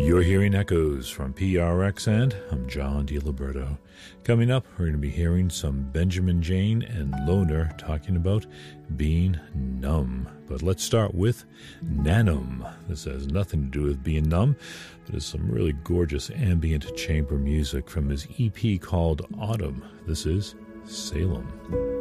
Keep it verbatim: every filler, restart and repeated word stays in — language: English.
You're hearing echoes from P R X, and I'm John DiLiberto. Coming up, we're going to be hearing some Benjamin Jane and Loner talking about being numb. But let's start with Nanum. This has nothing to do with being numb, but it's some really gorgeous ambient chamber music from his E P called Autumn. This is Salem.